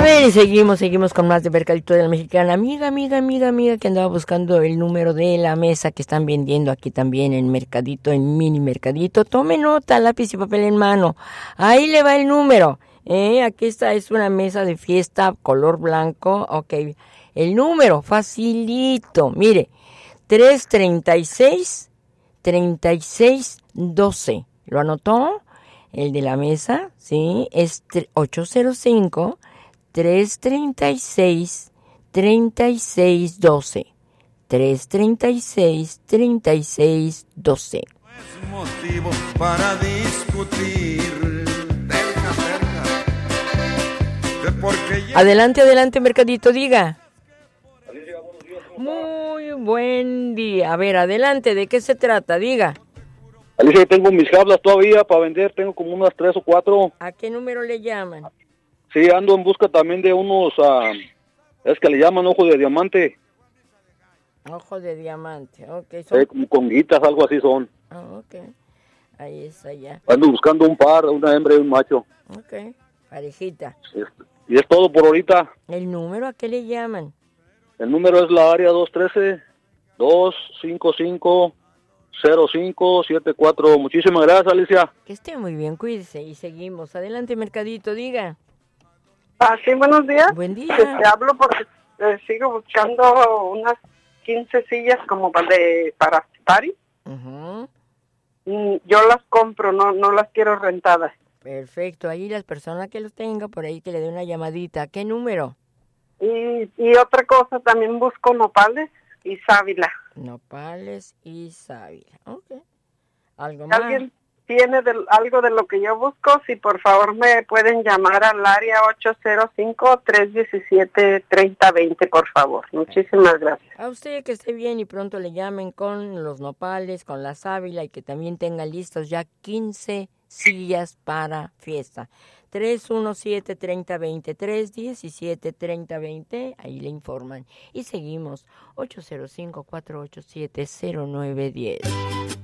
ver, y seguimos con más de Mercadito de la Mexicana. Amiga, que andaba buscando el número de la mesa que están vendiendo aquí también en Mercadito, en Mini Mercadito. Tome nota, lápiz y papel en mano. Ahí le va el número. Aquí está, es una mesa de fiesta, color blanco. Ok, el número, facilito. Mire, 336-3612. ¿Lo anotó? El de la mesa, sí, es 805-336-3612. 336-3612. Es motivo para discutir. Adelante, Mercadito, diga. Muy buen día. A ver, adelante, ¿de qué se trata? Diga. Alicia, tengo mis jablas todavía para vender, tengo como unas 3 o 4. ¿A qué número le llaman? Sí, ando en busca también de unos, es que le llaman ojo de diamante. Ojo de diamante, ok. Como conguitas, algo así son. Ok, ahí está ya. Ando buscando un par, una hembra y un macho. Ok, parejita. Y es todo por ahorita. ¿El número a qué le llaman? El número es la área 213-255-0574. Muchísimas gracias, Alicia. Que esté muy bien, cuídese y seguimos. Adelante, Mercadito, diga. Sí, buenos días. Buen día. Te hablo porque sigo buscando unas 15 sillas como para party. Uh-huh. Yo las compro, no las quiero rentadas. Perfecto, ahí las personas que los tengan por ahí que le den una llamadita. ¿Qué número? Y otra cosa, también busco nopales y sábila. Nopales y sábila, ok. ¿Algo más? ¿Alguien tiene algo de lo que yo busco? Si por favor me pueden llamar al área 805-317-3020, por favor. Muchísimas gracias. A usted que esté bien y pronto le llamen con los nopales, con la sábila y que también tenga listos ya 15 sillas para fiesta. 317-3020, 317-3020, ahí le informan. Y seguimos, 805-487-0910.